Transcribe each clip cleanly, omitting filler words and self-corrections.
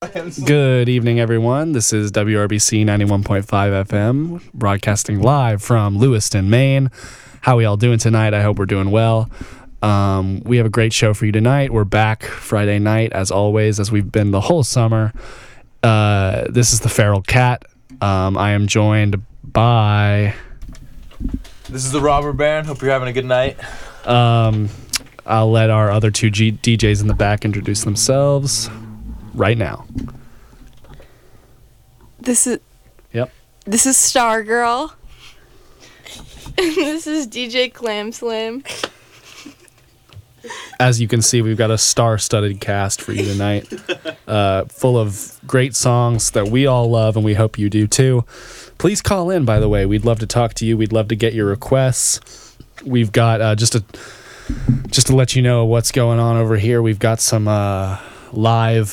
Good evening, everyone. This is WRBC 91.5 FM, broadcasting live from Lewiston, Maine. How are we all doing tonight? I hope we're doing well. We have a great show for you tonight. We're back Friday night, as always, as we've been the whole summer. This is the Feral Cat. I am joined by... This is the Robber Baron. Hope you're having a good night. I'll let our other two DJs in the back introduce themselves right now. This is Stargirl. This is DJ Clam Slam. As you can see, we've got a star-studded cast for you tonight, full of great songs that we all love, and we hope you do too. Please call in, by the way. We'd love to talk to you. We'd love to get your requests. We've got, just to let you know what's going on over here, we've got some live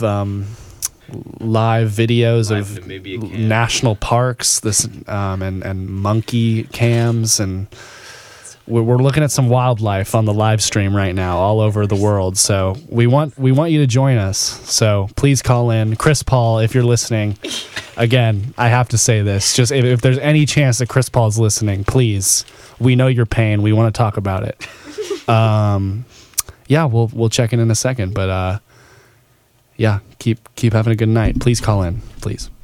videos of national parks, and monkey cams, and we're looking at some wildlife on the live stream right now all over the world. So we want you to join us. So please call in. Chris Paul, if you're listening, again, I have to say this, just if there's any chance that Chris Paul is listening, please, we know your pain. We want to talk about it. Yeah, we'll check in a second, but yeah, keep having a good night. Please call in, please.